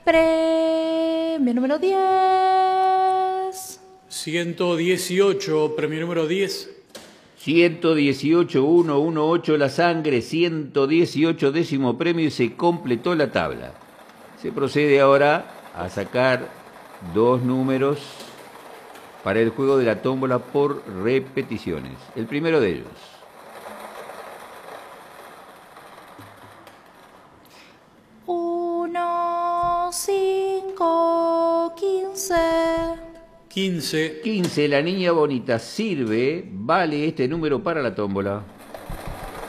Premio número 10. 118, premio número 10. 118, 118 la sangre, 118 décimo premio y se completó la tabla. Se procede ahora a sacar dos números para el juego de la tómbola por repeticiones. El primero de ellos. 1, 5, 15. 15. 15, la niña bonita sirve, vale este número para la tómbola.